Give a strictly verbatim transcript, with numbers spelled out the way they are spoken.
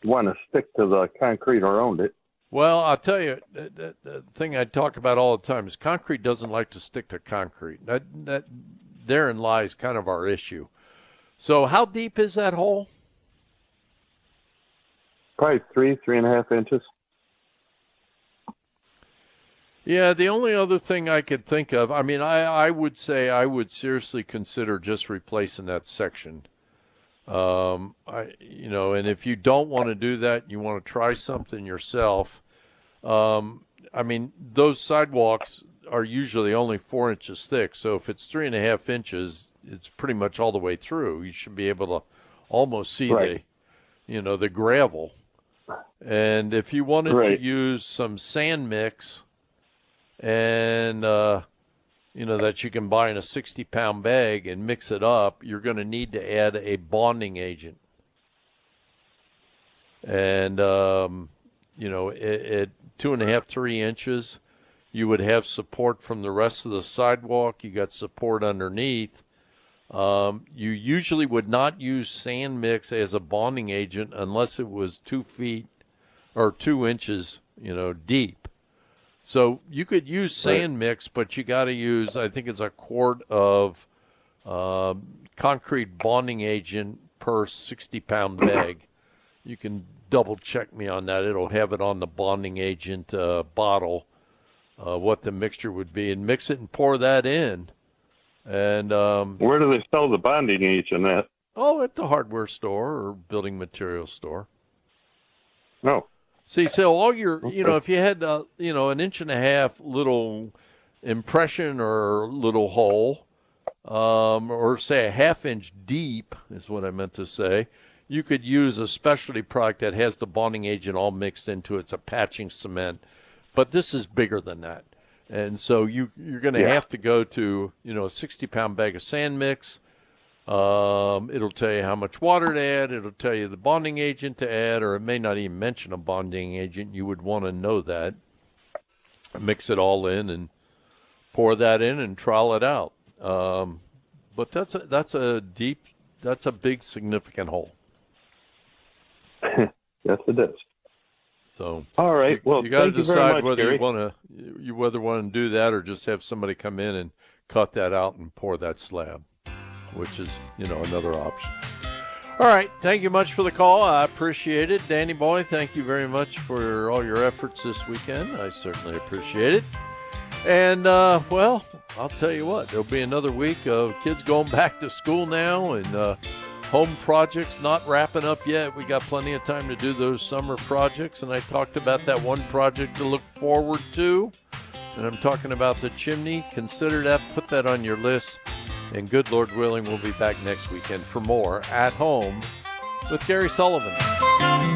want to stick to the concrete around it. Well, I'll tell you, the, the, the thing I talk about all the time is concrete doesn't like to stick to concrete. That, that therein lies kind of our issue. So how deep is that hole? Probably three, three and a half inches. Yeah, the only other thing I could think of, I mean, I, I would say I would seriously consider just replacing that section. Um, I, you know, and if you don't want to do that, you want to try something yourself. Um, I mean, those sidewalks are usually only four inches thick. So if it's three and a half inches, it's pretty much all the way through. You should be able to almost see right. the, you know, the gravel. And if you wanted right. to use some sand mix and, uh, you know, that you can buy in a sixty pound bag and mix it up, you're going to need to add a bonding agent. And, um, you know, at two and a half, three inches, you would have support from the rest of the sidewalk. You got support underneath. Um, you usually would not use sand mix as a bonding agent unless it was two feet or two inches, you know, deep. So you could use sand mix, but you got to use, I think it's a quart of uh, concrete bonding agent per sixty pound bag. You can double check me on that. It'll have it on the bonding agent uh, bottle, uh, what the mixture would be, and mix it and pour that in. And um, where do they sell the bonding agent at? Oh, at the hardware store or building materials store. No. See, so all your, okay. you know, if you had, uh, you know, an inch and a half little impression or little hole, um, or say a half inch deep is what I meant to say, you could use a specialty product that has the bonding agent all mixed into it. It's a patching cement. But this is bigger than that. And so you, you're going to yeah. have to go to, you know, a sixty pound bag of sand mix. Um, it'll tell you how much water to add. It'll tell you the bonding agent to add, or it may not even mention a bonding agent. You would want to know that. Mix it all in and pour that in and trowel it out. Um, but that's a, that's a deep, that's a big, significant hole. Yes, it is. So all right. You, well, you got to decide much, whether Gary. you want to you whether want to do that or just have somebody come in and cut that out and pour that slab, which is, you know, another option. All right. Thank you much for the call. I appreciate it. Danny boy, thank you very much for all your efforts this weekend. I certainly appreciate it. And, uh, well, I'll tell you what, there'll be another week of kids going back to school now and uh, home projects not wrapping up yet. We got plenty of time to do those summer projects. And I talked about that one project to look forward to. And I'm talking about the chimney. Consider that. Put that on your list. And good Lord willing, we'll be back next weekend for more At Home with Gary Sullivan.